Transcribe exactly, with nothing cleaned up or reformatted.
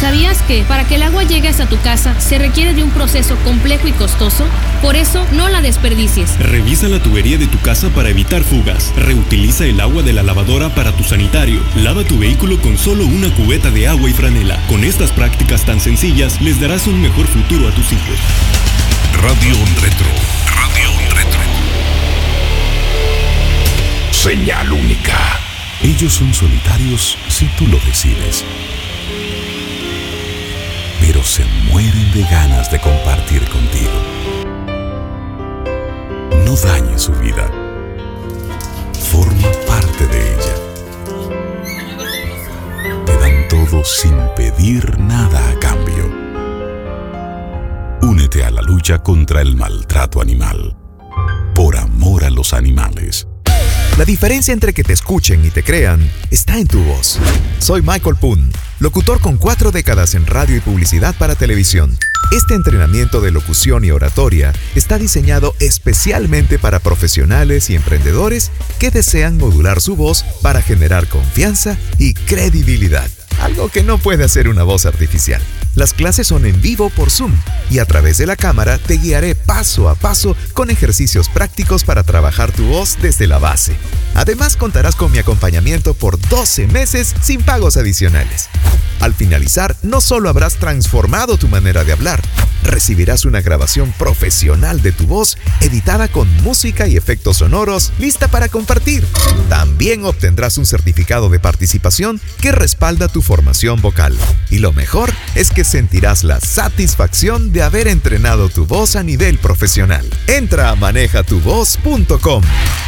¿Sabías que para que el agua llegue hasta tu casa se requiere de un proceso complejo y costoso? Por eso, no la desperdicies. Revisa la tubería de tu casa para evitar fugas. Reutiliza el agua de la lavadora para tu sanitario. Lava tu vehículo con solo una cubeta de agua y franela. Con estas prácticas tan sencillas, les darás un mejor futuro a tus hijos. Radio Retro. Radio Retro. Señal única. Ellos son solitarios si tú lo decides. Pero se mueren de ganas de compartir contigo. No dañes su vida. Forma parte de ella. Te dan todo sin pedir nada a cambio. Únete a la lucha contra el maltrato animal. Por amor a los animales. La diferencia entre que te escuchen y te crean está en tu voz. Soy Michael Poon, locutor con cuatro décadas en radio y publicidad para televisión. Este entrenamiento de locución y oratoria está diseñado especialmente para profesionales y emprendedores que desean modular su voz para generar confianza y credibilidad. Algo que no puede hacer una voz artificial. Las clases son en vivo por Zoom y a través de la cámara te guiaré paso a paso con ejercicios prácticos para trabajar tu voz desde la base. Además, contarás con mi acompañamiento por doce meses sin pagos adicionales. Al finalizar, no solo habrás transformado tu manera de hablar, recibirás una grabación profesional de tu voz, editada con música y efectos sonoros, lista para compartir. También obtendrás un certificado de participación que respalda tu formación vocal. Y lo mejor es que sentirás la satisfacción de haber entrenado tu voz a nivel profesional. Entra a maneja tu voz punto com.